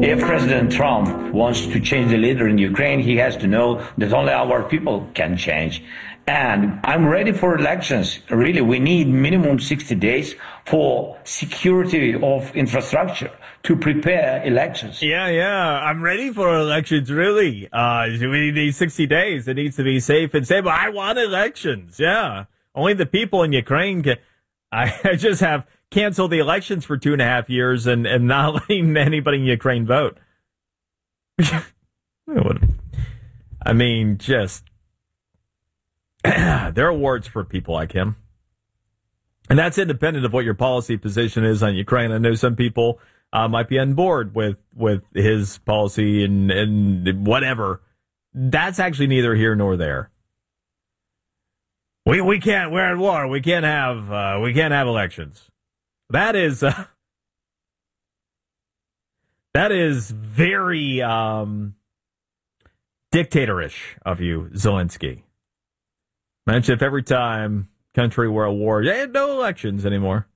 If President Trump wants to change the leader in Ukraine, he has to know that only our people can change. And I'm ready for elections. Really, we need minimum 60 days for security of infrastructure to prepare elections. Yeah. I'm ready for elections, really. We need 60 days. It needs to be safe and stable. I want elections. Yeah. Only the people in Ukraine can. I just have canceled the elections for 2.5 years and not letting anybody in Ukraine vote. I mean, just. There are awards for people like him. And that's independent of what your policy position is on Ukraine. I know some people might be on board with his policy and whatever. That's actually neither here nor there. We can't. We're at war. We can't have elections. That is very dictatorish of you, Zelensky. Imagine if every time country were at war, they had no elections anymore.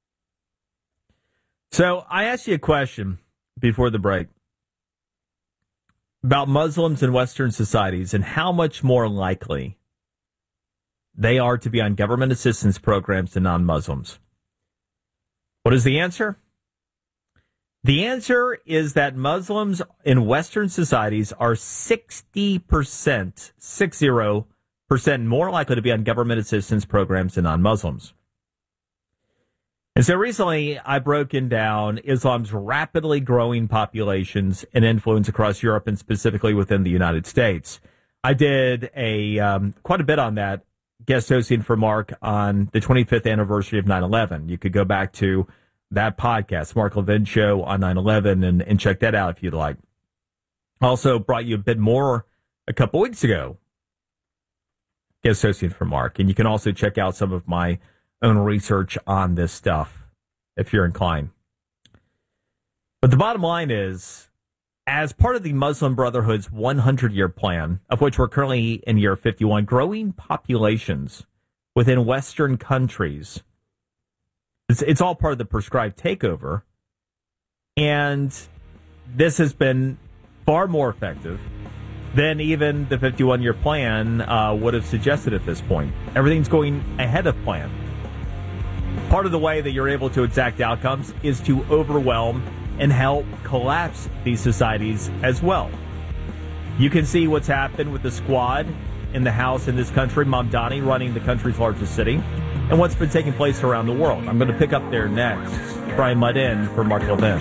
So I asked you a question before the break about Muslims in Western societies and how much more likely they are to be on government assistance programs than non-Muslims. What is the answer? The answer is that Muslims in Western societies are 60%, 60% more likely to be on government assistance programs than non-Muslims. And so recently, I've broken down Islam's rapidly growing populations and influence across Europe and specifically within the United States. I did quite a bit on that, guest hosting for Mark on the 25th anniversary of 9/11. You could go back to that podcast, Mark Levin Show on 9/11, and check that out if you'd like. Also brought you a bit more a couple weeks ago, guest hosting for Mark. And you can also check out some of my own research on this stuff if you're inclined. But the bottom line is, as part of the Muslim Brotherhood's 100-year plan, of which we're currently in year 51, growing populations within Western countries, it's all part of the prescribed takeover. And this has been far more effective than even the 51-year plan would have suggested at this point. Everything's going ahead of plan. Part of the way that you're able to exact outcomes is to overwhelm and help collapse these societies as well. You can see what's happened with the squad in the House in this country, Mamdani running the country's largest city, and what's been taking place around the world. I'm going to pick up there next. Brian Mudd in for Mark Levin.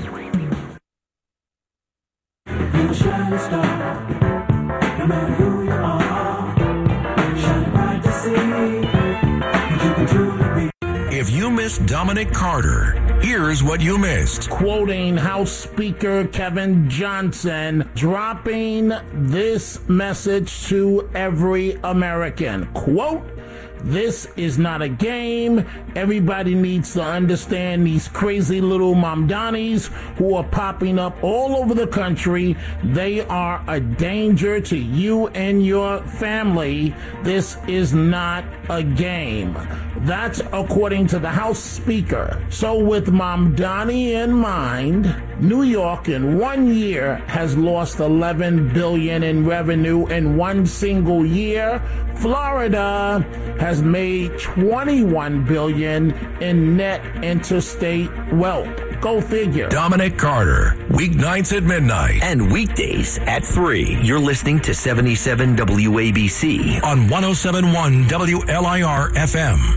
No matter who you are, shine bright to see that you can truly be. If you missed Dominic Carter, here's what you missed. Quoting House Speaker Kevin Johnson, dropping this message to every American. Quote, "This is not a game. Everybody needs to understand these crazy little Mamdanis who are popping up all over the country. They are a danger to you and your family. This is not a game." That's according to the House Speaker. So with Mamdani in mind, New York in 1 year has lost $11 billion in revenue in one single year. Florida has made $21 billion in net interstate wealth. Go figure. Dominic Carter, weeknights at midnight. And weekdays at 3. You're listening to 77 WABC. On 107.1 WLIR FM.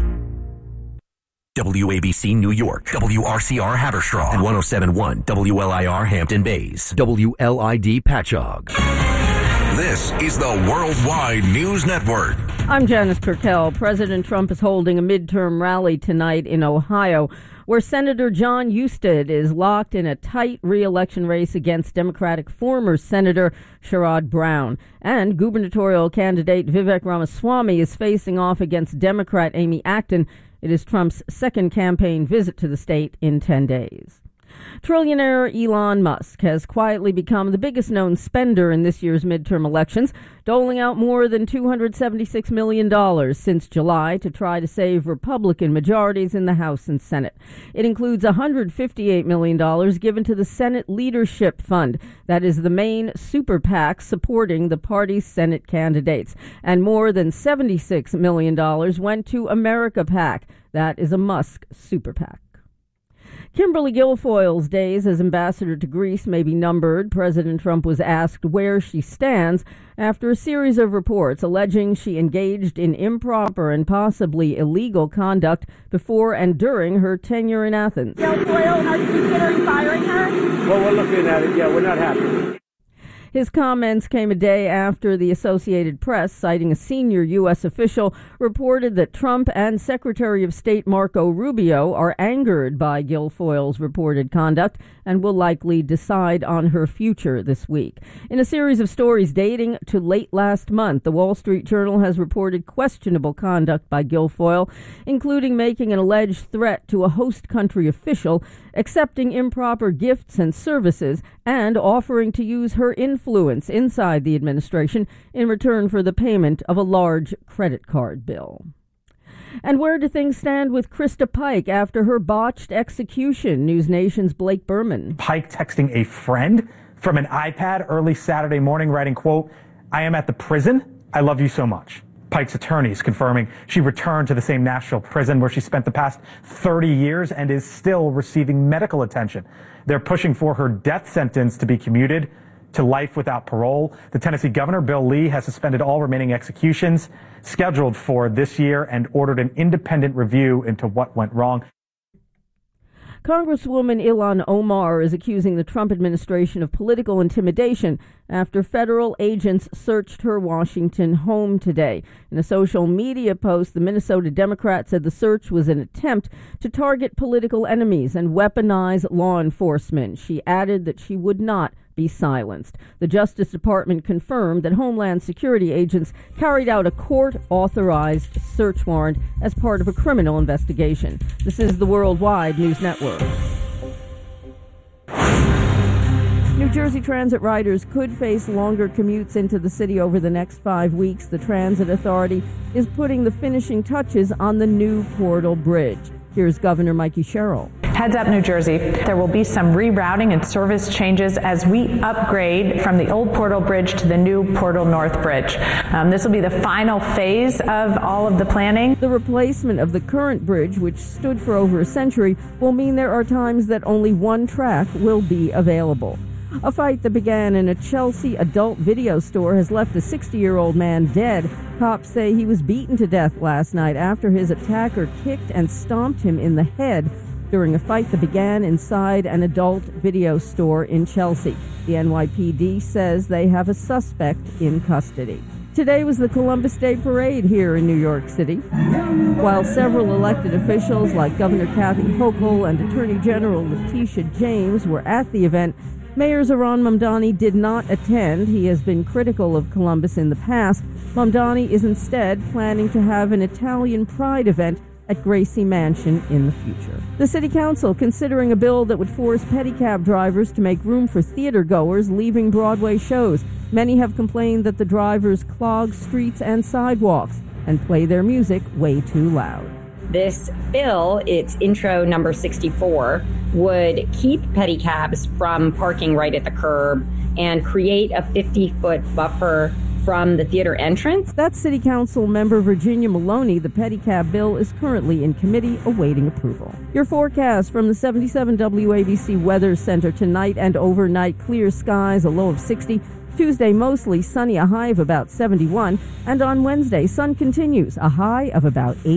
WABC New York, WRCR Haverstraw, and 107.1 WLIR Hampton Bays, WLID Patchogue. This is the Worldwide News Network. I'm Janice Purkell. President Trump is holding a midterm rally tonight in Ohio, where Senator John Husted is locked in a tight re-election race against Democratic former Senator Sherrod Brown. And gubernatorial candidate Vivek Ramaswamy is facing off against Democrat Amy Acton. It is Trump's second campaign visit to the state in 10 days. Trillionaire Elon Musk has quietly become the biggest known spender in this year's midterm elections, doling out more than $276 million since July to try to save Republican majorities in the House and Senate. It includes $158 million given to the Senate Leadership Fund, that is the main super PAC supporting the party's Senate candidates, and more than $76 million went to America PAC, that is a Musk super PAC. Kimberly Guilfoyle's days as ambassador to Greece may be numbered. President Trump was asked where she stands after a series of reports alleging she engaged in improper and possibly illegal conduct before and during her tenure in Athens. Guilfoyle, are you considering firing her? Well, we're looking at it. Yeah, we're not happy. His comments came a day after the Associated Press, citing a senior U.S. official, reported that Trump and Secretary of State Marco Rubio are angered by Guilfoyle's reported conduct and will likely decide on her future this week. In a series of stories dating to late last month, the Wall Street Journal has reported questionable conduct by Guilfoyle, including making an alleged threat to a host country official, accepting improper gifts and services, and offering to use her influence inside the administration in return for the payment of a large credit card bill. And where do things stand with Krista Pike after her botched execution? News Nation's Blake Berman. Pike texting a friend from an iPad early Saturday morning, writing, quote, "I am at the prison. I love you so much." Pike's attorneys confirming she returned to the same Nashville prison where she spent the past 30 years and is still receiving medical attention. They're pushing for her death sentence to be commuted to life without parole. The Tennessee governor, Bill Lee, has suspended all remaining executions scheduled for this year and ordered an independent review into what went wrong. Congresswoman Ilhan Omar is accusing the Trump administration of political intimidation after federal agents searched her Washington home today. In a social media post, the Minnesota Democrat said the search was an attempt to target political enemies and weaponize law enforcement. She added that she would not be silenced. The Justice Department confirmed that Homeland Security agents carried out a court-authorized search warrant as part of a criminal investigation. This is the Worldwide News Network. New Jersey Transit riders could face longer commutes into the city over the next 5 weeks. The Transit Authority is putting the finishing touches on the new Portal Bridge. Here's Governor Mikey Sherrill. Heads up, New Jersey. There will be some rerouting and service changes as we upgrade from the old Portal Bridge to the new Portal North Bridge. This will be the final phase of all of the planning. The replacement of the current bridge, which stood for over a century, will mean there are times that only one track will be available. A fight that began in a Chelsea adult video store has left a 60-year-old man dead. Cops say he was beaten to death last night after his attacker kicked and stomped him in the head during a fight that began inside an adult video store in Chelsea. The NYPD says they have a suspect in custody. Today was the Columbus Day Parade here in New York City. While several elected officials like Governor Kathy Hochul and Attorney General Letitia James were at the event, Mayor Zohran Mamdani did not attend. He has been critical of Columbus in the past. Mamdani is instead planning to have an Italian Pride event at Gracie Mansion in the future. The City Council considering a bill that would force pedicab drivers to make room for theater goers leaving Broadway shows. Many have complained that the drivers clog streets and sidewalks and play their music way too loud. This bill, its intro number 64, would keep pedicabs from parking right at the curb and create a 50-foot buffer from the theater entrance. That's City Council member Virginia Maloney. The pedicab bill is currently in committee awaiting approval. Your forecast from the 77 WABC Weather Center tonight and overnight: clear skies, a low of 60. Tuesday, mostly sunny, a high of about 71. And on Wednesday, sun continues, a high of about 80.